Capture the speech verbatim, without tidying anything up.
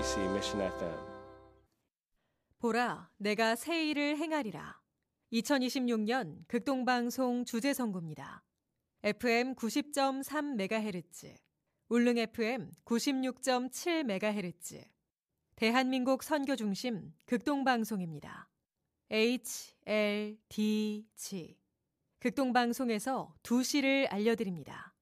케이비씨 Mission 에프엠. 보라, 내가 새 일을 행하리라. 이천이십육 년 극동방송 주제선구입니다. 에프엠 구십 점 삼 메가헤르츠, 울릉 에프엠 구십육 점 칠 메가헤르츠, 대한민국 선교중심 극동방송입니다. 에이치 엘 디 지, 극동방송에서 두 시를 알려드립니다.